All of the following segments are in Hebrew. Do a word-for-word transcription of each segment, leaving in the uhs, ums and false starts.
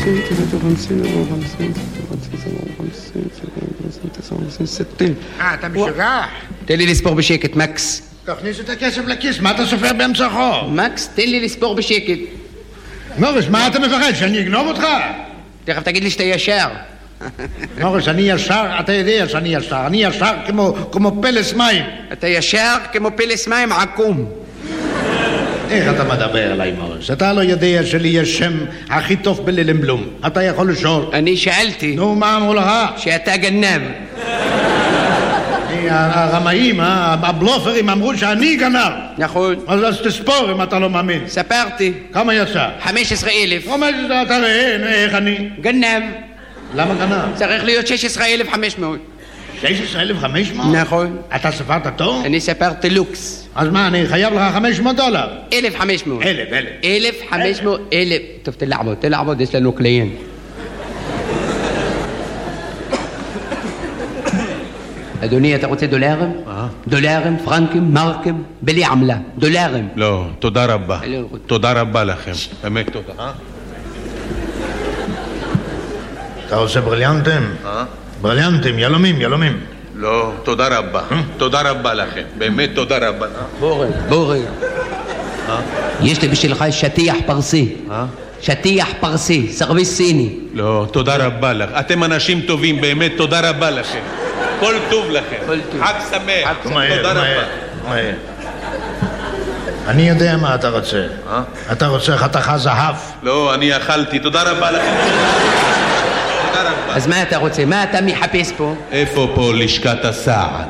אה, אתה משוגע? תן לי לספור בשקט, מקס. תכניס את הכסף לכיס, מה אתה סופר באמצע החור? מקס, תן לי לספור בשקט. מוריס, מה אתה מפחד, שאני אגנוב אותך? תכף תגיד לי שאתה ישר. מוריס, אני ישר, אתה יודע שאני ישר, אני ישר כמו, כמו פלס מים. אתה ישר כמו פלס מים עקום. איך אתה מדבר עליי, מוריס? אתה לא יודע שלי יש שם הכי טוב בלילנבלום. אתה יכול לשאול. אני שאלתי. נו, מה אמרו לך? שאתה גנב. הרמאים, הבלופרים אמרו שאני גנב. נכון. אז תספור אם אתה לא מאמין. ספרתי. כמה יצא? חמישה עשר אלף. אתה ראה, איך אני? גנב. למה גנב? צריך להיות שישה עשר אלף וחמש מאות. שישה עשר אלף וחמש מאות? נכון. אתה ספרת טוב? אני ספרתי לוקס. אז מה, אני חייב לך חמש מאות דולר? אלף וחמש מאות. אלף, אלף. אלף וחמש מאות, אלף. טוב, תלעבוד, תלעבוד, יש לנו קליינט. אדוני, אתה רוצה דולרים? אה? דולרים, פרנקים, מרקים, בלי עמלה. דולרים. לא, תודה רבה. תודה רבה לכם. באמת תודה. אה? אתה עושה בריליאנטים? אה? בריליאנטים, ילומים, ילומים. לא, תודה רבה. תודה רבה לכם. באמת תודה רבה. בורג, בורג. יש לי בשבילך שטיח פרסי. אה? שטיח פרסי, סרוויס סיני. לא, תודה רבה לך. אתם אנשים טובים, באמת תודה רבה לכם. כל טוב לכם. כל טוב. חג שמח. תודה רבה. אני יודע מה אתה רוצה. אה? אתה רוצה חתיכה זהב. לא, אני אכלתי. תודה רבה לכם. תודה רבה. אז מה אתה רוצה? מה אתה מחפש פה? איפה פה לשכת הסעד?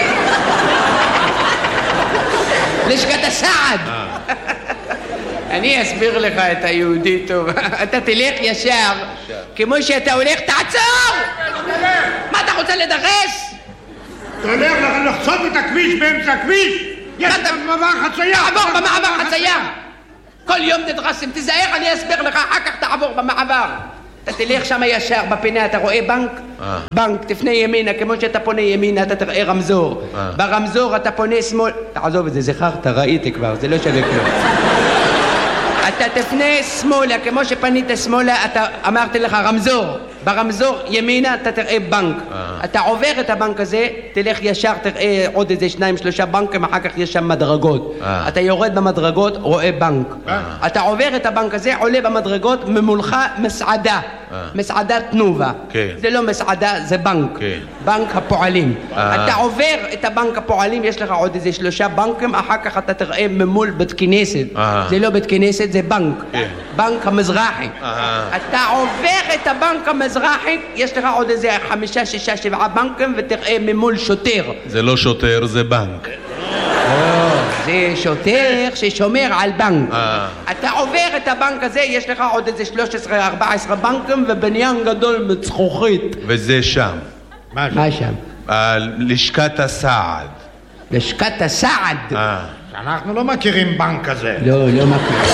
לשכת הסעד! אני אסביר לך את היהודי טוב. אתה תלך ישר, כמו שאתה הולך, תעצור! מה אתה רוצה לדרס? אתה הולך לחצות את הכביש באמצע הכביש? יש במעבר חצייה! תעבור במעבר חצייה! כל יום תדרסים, תיזהר, אני אסביר לך, אחר כך תעבור במעבר. אתה תלך שם ישר בפינה, אתה רואה בנק? בנק, תפנה ימינה, כמו שאתה פונה ימינה, אתה תראה רמזור. ברמזור אתה פונה שמאל... תעזוב את זה, זכרת, ראיתי כבר, זה לא שווה כלום. אתה תפנה שמאלה, כמו שפנית שמאלה, אתה אמרתי לך רמזור. ברמזור ימינה אתה תראה בנק. אתה עובר את הבנק הזה, תלך ישר, תראה עוד איזה שניים, שלושה בנקים, אחר כך יש שם מדרגות. אתה יורד במדרגות, רואה בנק. אתה עובר את הבנק הזה, עולה במדרגות, ממולך מסעדה. מסעדת תנובה. זה לא מסעדה, זה בנק. בנק הפועלים. אתה עובר את הבנק הפועלים, יש לך עוד איזה שלושה בנקים, אחר כך אתה תראה ממול בית כנסת. זה לא בית כנסת, זה בנק. בנק המזרחי. אתה עובר את הבנק המזרחי, יש לך עוד איזה חמישה, שישה, שבעה בנקים, ותראה ממול שוטר. זה לא שוטר, זה בנק. זה שוטר ששומר על בנק. אתה עובר את הבנק הזה, יש לך עוד איזה שלוש עשרה, ארבע עשרה בנקים ובניין גדול מצחוכית. וזה שם. מה שם? לשכת הסעד. לשכת הסעד? אנחנו לא מכירים בנק כזה. לא, לא מכירים.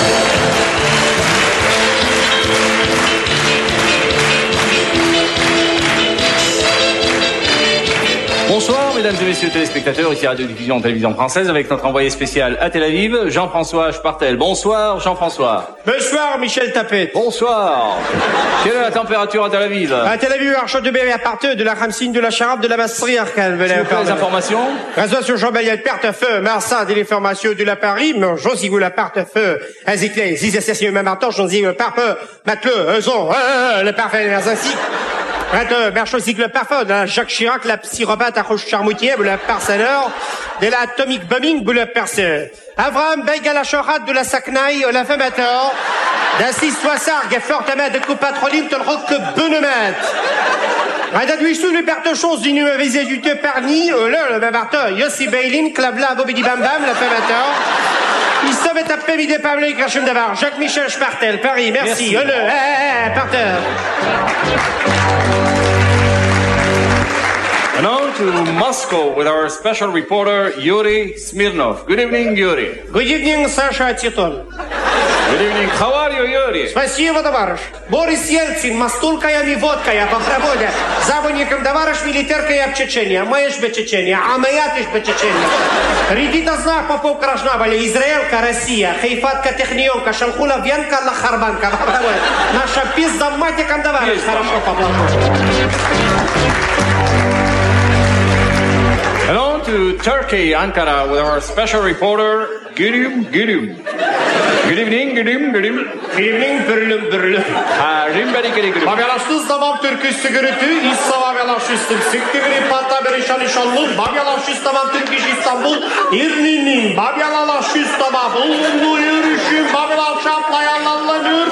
Bonsoir mesdames et messieurs téléspectateurs, ici Radio-Diffusion Télévision Française avec notre envoyé spécial à Tel Aviv, Jean-François Spartel. Bonsoir Jean-François. Bonsoir Michel Tapet. Bonsoir. Quelle est la température à Tel Aviv? À Tel Aviv, Archot de Berry, à partir de la Ramsine, de la Charabe, de la Masserie, Arcane. S'il vous plaît, les informations. Réseau sur Jean-Baliel, Perte-Feu, Marsan, des informations de la Paris, Jean Zigou, la Perte-Feu, Aziclé, Zizessé, même temps, Jean Zigou, Parfeu, Mateleu, Euzon, le parfait, les ainsi. Prête, Berchosic, le parfum, de la Jacques Chirac, la psychopathe à Roche Charmoutier, le perceur, de la Atomic Bombing, le perceur. Avram, Beiga, la Chorade, de la Saknaï, la Femator, d'Assis Soissard, fortement de Coupatroline, de Roc, Benemet. Radadouis, sous le perte chose d'une visée du te parni, le, le bavarteur, Yossi Beilin, Clavla, Bobidi Bam Bam, la Femator. Il sauve tapé midi Pablo et Crachem d'Avar, Jacques-Michel Spartel, Paris, merci, le, eh, eh, parteur. And on to Moscow with our special reporter Yuri Smirnov. Good evening, Yuri. Good evening, Sasha Titol. Good evening. How are you, Yuri? Спасибо, товарищ. Борис Ельцин, мастулкая и водкая по проводе. Заводником товарищ милитеркая в Чечения. Маешь бы Чечения, а моя ты ж бы Чечения. Редита знак попов крашнабали. Израилька, Россия. Хайфатка, технионка, шалхула, венка, лахарбанка. Наша пизда матиком товарищ. Хорошо поплатил. Hello to Turkey, Ankara, with our special reporter, Gülüm Gülüm. Good evening, Gülüm Gülüm. Good evening, Bürlüm Bürlüm. Harim beri geri gülüm. Babyalaştız tamam türküsü gürültü. İssa babyalaştız. Siktivri patta berişan İstanbul. Babyalaştız tamam Türk iş İstanbul. İrninin babyalaştız tamam. Bulundu yürüyüşüm. Babyalaşaplayanlanlanır.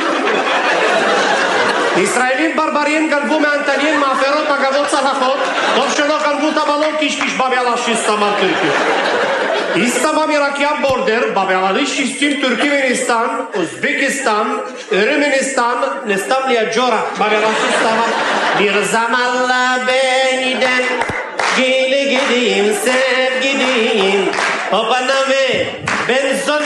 İsrail'in barbariyen galbu meantaliyen maferot magavot salakot. Torşelo galbu tabalon kişkiş babyalaştız tamam Türkü. İslamam Irakyan border, babyalalış istim Türkmenistan, Uzbekistan, Ermenistan, Nestam Liyajora, babyalaştız tamam. Bir zamanla beniden gele gideyim, sev gideyim. Babana ve ben zon...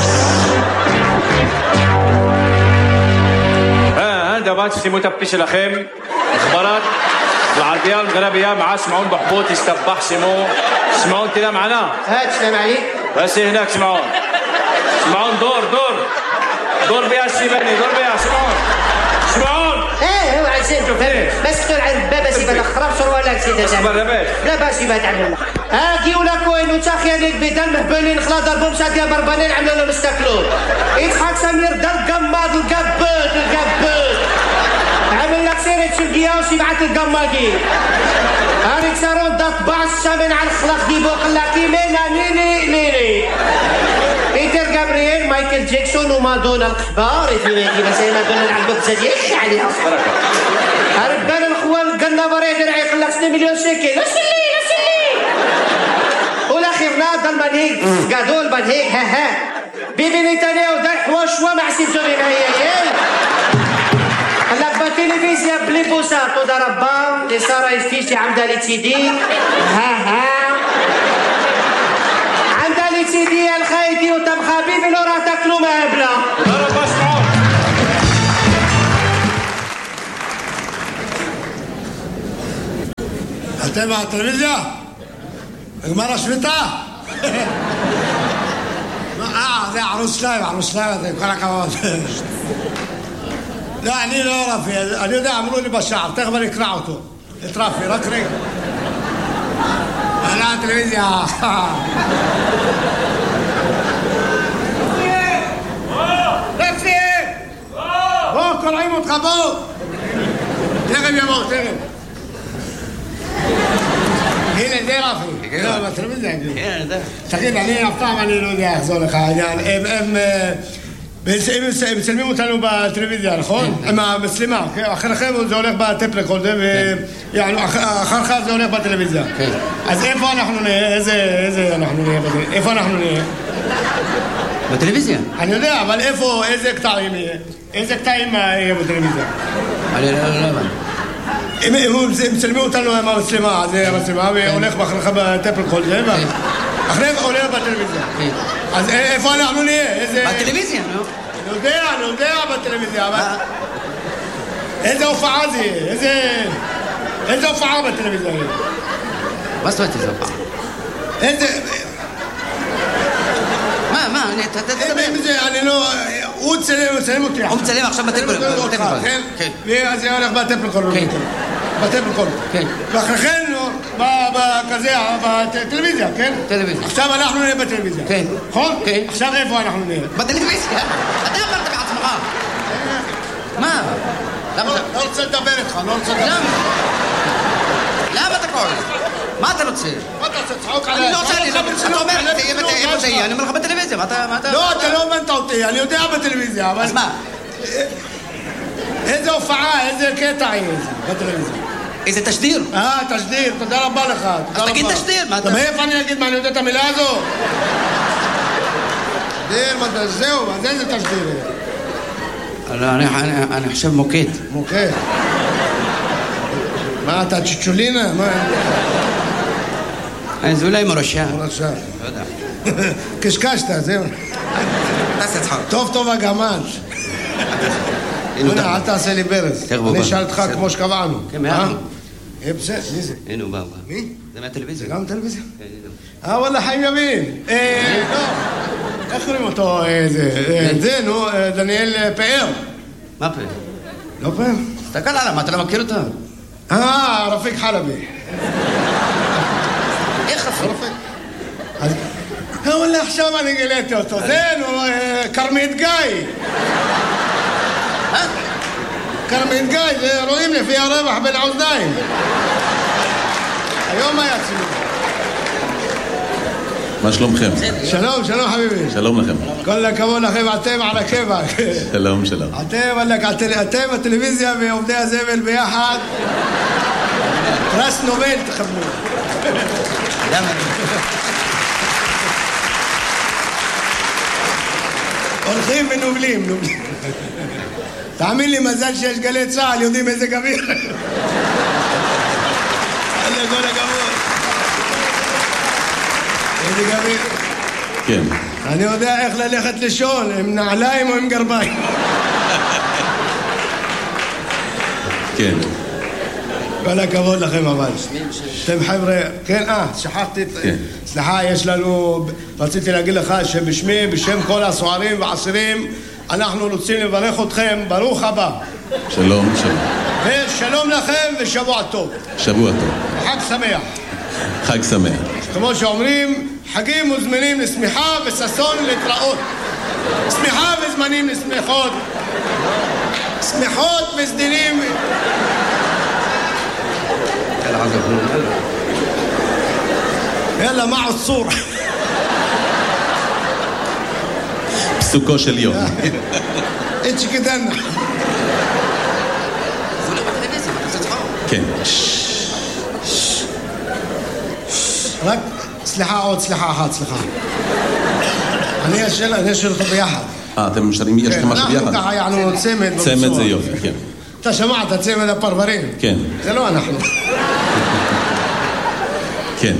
هذا بات سمو تبش لخيم اخبارات العربيه المغربيه مع سمعون بحبوط يستبح سمو سمعون كده معنا هات سلام عليك بس هناك سمعون سمعون دور دور دور بيها السيباني دور بيها سمعون سمعون ايه هو عشان شوف بس تقول على الباب بس يبقى خراب شروالك سيدي اخبر رباش لا باش يبقى تعمل هاكي ولا كوين وتاخي عليك بدل مهبلين خلاص ضربهم سادية بربانين عملوا لهم استاكلوا يضحك سمير دل قماض القبوت القبوت عمل لك سيرة شرقية وسيبعت القماقي هاريك سارون دات باس شامن على الخلاق دي بوق اللاكي مينا نيني نيني بيتر جابرييل مايكل جاكسون ومادونا الكبار يفهمكي بس هي مادونا العلبة بزديش علي أصلا هربان الخوال قلنا بريد رعي قلق سنة مليون سكين لسلي لسلي والأخير نادى المنهيج قادول المنهيج ها ها بيبي نتانياهو دار حواشوا مع سيزوني هي هلاك بالتلفزيون بلي بوسات وضربا لسارة يفتيشي عمدا لتسيدي ها ها عمدا لتسيدي الخايتي وتم خبيبي لو راه تاكلو مهبلة ضربا سمعون אתם מהטלוויזיה? נגמר השביתה? אה, זה ערוץ שתיים, ערוץ שתיים, זה כל הכבוד. לא, אני לא רפי, אני יודע, אמרו לי בשער, תכף אני אקרא אותו. את רפי, רק רגע. אהלה הטלוויזיה. רפי! בוא, קוראים אותך, בוא! תכף יבוא, תכף. הנה, זה רפי. לא, בטלוויזיה. כן, זה. תגיד, אני אף פעם אני לא יודע איך זה הולך העניין. הם... הם מצלמים אותנו בטלוויזיה, נכון? עם המצלמה. אחריכם זה הולך בטפ רקורדר, ואחריך זה הולך בטלוויזיה. אז איפה אנחנו נהיה? איזה אנחנו נהיה בזה? איפה אנחנו נהיה? בטלוויזיה? אני יודע, אבל איפה, איזה קטעים יהיה? איזה קטעים יהיה בטלוויזיה? אני לא יודע. הם מצלמים אותנו עם המצלמה, זה המצלמה, והולך אחריך בטפ רקורדר, ואחריך הולך בטלוויזיה. אז איפה אנחנו נהיה? בטלוויזיה, נו. אני יודע, אני יודע בטלוויזיה, אבל... איזה הופעה זה יהיה? איזה... איזה הופעה בטלוויזיה יהיה? מה זאת אומרת איזה הופעה? איזה... מה, מה? אתה תדבר. אני לא... הוא צלם, הוא צלם אותי. הוא מצלם עכשיו בטלפון. כן? ואז זה הולך בטלפון. כן. בטלפון. כן. ואחריכן, כזה, בטלוויזיה, כן? טלוויזיה. עכשיו אנחנו נהיה בטלוויזיה. כן. נכון? כן. עכשיו איפה אנחנו נהיה? בטלוויזיה? אתה אמרת בעצמך. מה? לא רוצה לדבר איתך, לא רוצה לדבר. למה? למה אתה קורא? מה אתה רוצה? מה אתה רוצה? צחוק עליי. אני לא רוצה, אתה אומר, איפה זה יהיה? אני אומר לך בטלוויזיה, מה אתה... לא, אתה לא הבנת אותי, אני יודע בטלוויזיה, אבל... אז מה? איזה הופעה, איזה קטע יהיה בטלוויזיה? איזה תשדיר? אה, תשדיר, תודה רבה לך. אז תגיד תשדיר, מה אתה... מאיפה אני אגיד מה, אני יודע את המילה הזו? תשדיר, מה זה, זהו, אז איזה תשדיר? אני חושב מוקד. מוקד. מה, אתה צ'יצ'ולינה? מה? זה אולי מורשה. מורשה. לא יודע. קשקשת, זהו. תעשה צחוק. טוב טוב הגמל. הנה, אל תעשה לי ברז. אני אשאל אותך כמו שקבענו. כן, מה? אה, בסדר, מי זה? הנה הוא בא, הוא בא. מי? זה מהטלוויזיה. זה גם טלוויזיה? כן, הנה. אה, וואלה, חיים ימין. אה, לא. איך קוראים אותו? זה, נו, דניאל פאר. מה פאר? לא פאר? תסתכל עליו, מה, אתה לא מכיר אותו? אה, רפיק חלבי. איך רפיק? אז... אה, וואלה, עכשיו אני גיליתי אותו. זה, נו, כרמית גיא. מה? כרמית גיא, זה רואים לפי הרווח בין האוזניים. היום היה צילום. מה שלומכם? שלום, שלום חביבי. שלום לכם. כל הכבוד לכם, אתם על הכיוון. שלום, שלום. אתם, אתם, הטלוויזיה ועובדי הזבל ביחד. פרס נובל תקבלו. למה? הולכים ונובלים, נובלים. תאמין לי, מזל שיש גלי צהל, יודעים איזה גביר. כל הכבוד. איזה גביר. כן. אני יודע איך ללכת לישון, עם נעליים או עם גרביים. כן. כל הכבוד לכם אבל. אתם חבר'ה, כן, אה, שכחתי, סליחה, יש לנו, רציתי להגיד לך שבשמי, בשם כל הסוערים והאסירים, אנחנו רוצים לברך אתכם, ברוך הבא. שלום, שלום. ושלום לכם ושבוע טוב. שבוע טוב. חג שמח. חג שמח. כמו שאומרים, חגים מוזמנים לשמיחה וששון להתראות. שמיחה וזמנים לשמחות. שמחות וסדינים. יאללה, מה עוצור? פסוקו של יום. איצ'י כדנה. כן. רק, סליחה עוד, סליחה אחת, סליחה. אני אשאל, אני אשאל לך ביחד. אה, אתם משארים, יש לכם משהו ביחד? אנחנו ככה יענו צמד. צמד זה יופי, כן. אתה שמעת, צמד הפרברים? כן. זה לא אנחנו. כן.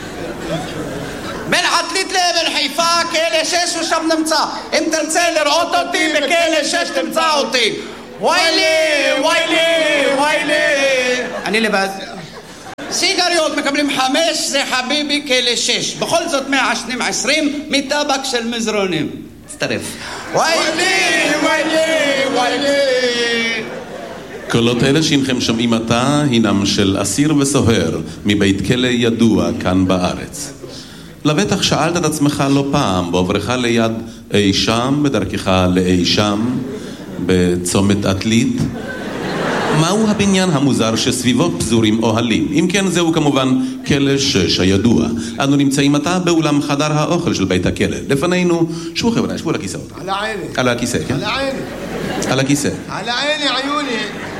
בין עתלית לאבן חיפה, כלא שש ושם נמצא. אם תרצה לראות אותי, בכלא שש תמצא אותי. ויילי, ויילי, ויילי. אני לבד. סיגריות מקבלים חמש, זה חביבי כלא שש. בכל זאת מעשנים עשרים מטבק של מזרונים. תצטרף. ויילי, ויילי, ויילי. קולות אלה שהנכם שומעים עתה הינם של אסיר וסוהר מבית כלא ידוע כאן בארץ. לבטח שאלת את עצמך לא פעם בעוברך ליד אי שם, בדרכך לאי שם, בצומת עתלית, מהו הבניין המוזר שסביבו פזורים אוהלים? אם כן, זהו כמובן כלא שש הידוע. אנו נמצאים עתה באולם חדר האוכל של בית הכלא. לפנינו, שבו חבר'ה, שבו על הכיסאות. על העיני. על הכיסא, כן? על העיני. על הכיסא. על העיני, עיוני.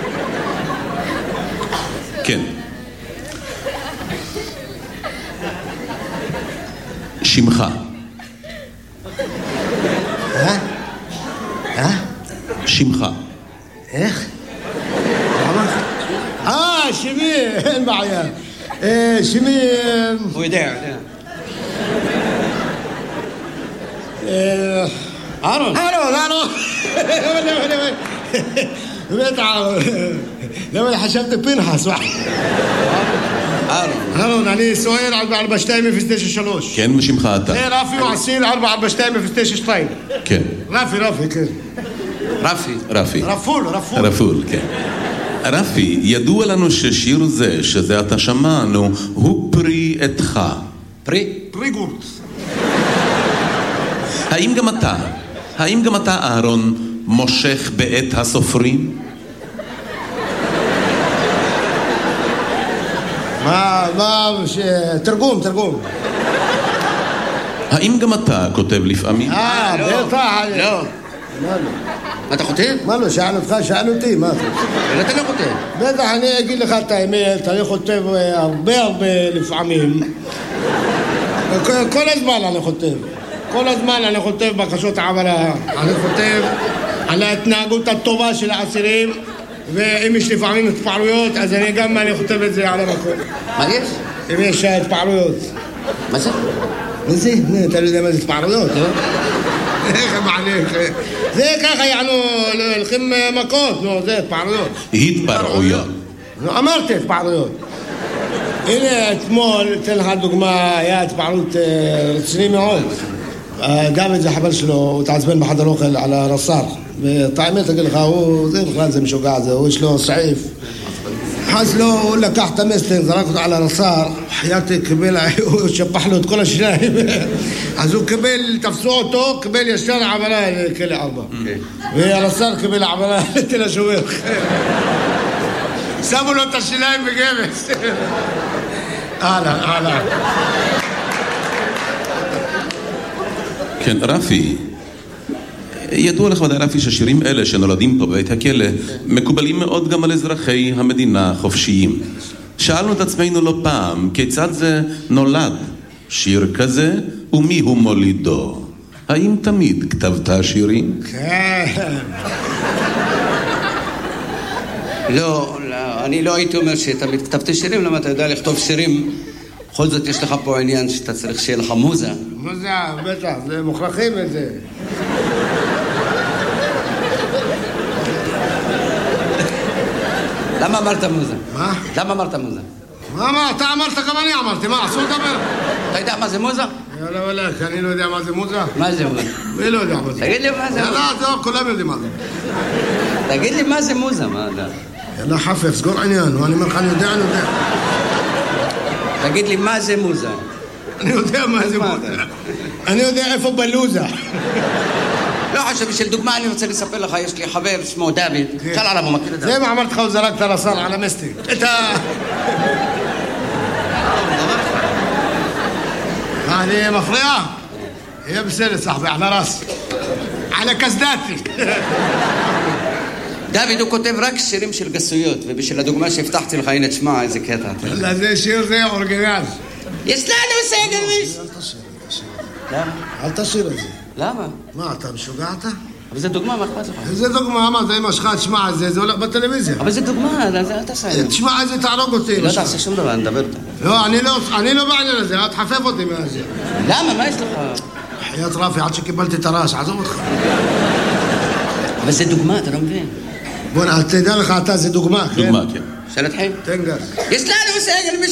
כן. שמך. אה? אה? שמך. איך? אה, שמי, אין בעיה. שמי... הוא יודע, יודע. אהרון. אהרון, אהרון. באמת אהרון. למה חשבתי פנחס? אהרון. אהרון, אני סוער ארבע שתיים אפס תשע שלוש. כן, ושמך אתה. זה רפי ועשיר ארבע ארבע שתיים אפס תשע שתיים. כן. רפי, רפי, כן. רפי. רפי. רפול, רפול. רפול, כן. רפי, ידוע לנו ששיר זה, שזה אתה שמענו, הוא פרי עתך. פרי? פרי גורט. האם גם אתה, האם גם אתה, אהרון, מושך בעת הסופרים? מה, מה, תרגום, תרגום. האם גם אתה כותב לפעמים? אה, בטח. לא. מה לא? מה אתה כותב? מה לא, שאל אותך, שאל אותי, מה אתה? אבל אתה לא כותב. בטח, אני אגיד לך את האמת, אני כותב הרבה הרבה לפעמים. כל הזמן אני כותב. כל הזמן אני כותב בקשות העברה. אני כותב על ההתנהגות הטובה של האסירים, ואם יש לפעמים התפעלויות, אז אני גם אני כותב את זה על המקום. מה יש? אם יש התפעלויות. מה זה? מה זה? אתה לא יודע מה זה התפעלויות, לא? איך מעליך? זה ככה, יענו, הולכים מכות, נו, זה התפערויות. התפרעויות. נו, אמרתי התפערויות. הנה, אתמול, אתן לך דוגמה, היה התפערות רציני מאוד. דוד זה חבר שלו, הוא התעצבן בחדר אוכל על הרס"ר. וטעמת, אגיד לך, הוא, זה בכלל זה משוגע, זה, הוא יש לו סעיף. אז לא, הוא לקח את המסטר, זרק אותו על הרס"ר, חייתי קיבל, הוא שפח לו את כל השיניים. אז הוא קיבל, תפסו אותו, קיבל ישר עברה לכלא ארבע. והרס"ר קיבל עברה לתל השומר. שמו לו את השיניים בגבס. אהלן, אהלן. כן, רפי, ידוע לך ודאי רפי ששירים אלה שנולדים פה בבית הכלא מקובלים מאוד גם על אזרחי המדינה החופשיים. שאלנו את עצמנו לא פעם כיצד זה נולד שיר כזה ומי הוא מולידו. האם תמיד כתבת שירים? כן. לא, לא, אני לא הייתי אומר שתמיד כתבתי שירים, למה אתה יודע לכתוב שירים? בכל זאת יש לך פה עניין שאתה צריך שיהיה לך מוזה. מוזה, בטח, זה מוכרחים את זה. למה אמרת מוזה? מה? למה אמרת מוזה? מה, מה, אתה אמרת, גם אני אמרתי, מה, אסור לדבר? אתה יודע מה זה מוזה? יאללה, וואלה, אני לא יודע מה זה מוזה. מה זה מוזה? אני לא יודע מה זה. תגיד לי מה זה מוזה. יאללה, זהו, כולם יודעים מה זה. תגיד לי מה זה מוזה, מה אתה? יאללה, חפף, סגור עניין, אני אומר לך, אני יודע, אני יודע. תגיד לי מה זה מוזה. אני יודע מה זה מוזה. אני יודע איפה בלוזה. לא חושב, בשביל דוגמה אני רוצה לספר לך, יש לי חבר שמו דוד, שאל עליו, הוא מכיר את זה. זה מה אמרתי לך, הוא זרק את הרס"ר על המסטי. את ה... אני מפריע? יהיה בסדר, סחבי, על הרס. על הקסדתי. דוד, הוא כותב רק שירים של גסויות, ובשביל הדוגמה שהבטחתי לך, הנה תשמע, איזה קטע. לא, זה שיר זה אורגינל. יש לנו סגל מיש. אל תשיר, אל תשיר. למה? אל תשיר את זה. למה? מה, אתה משוגע אתה? אבל זה דוגמה, מה אכפת לך? זה דוגמה, מה, זה אמא שלך, תשמע, זה הולך בטלוויזיה. אבל זה דוגמה, אל תעשה את זה. תשמע, זה תערוג אותי. לא תעשה שום דבר, נדבר אותה. לא, אני לא בעניין הזה, אל תחפף אותי מהזה. למה? מה יש לך? חיית רפי, עד שקיבלתי את הרעש, עזוב אותך. אבל זה דוגמה, אתה לא מבין. בוא, תדע לך אתה, זה דוגמה, כן? דוגמה, כן. שאלת חיים? תן גז. יש לנו סגל מיש.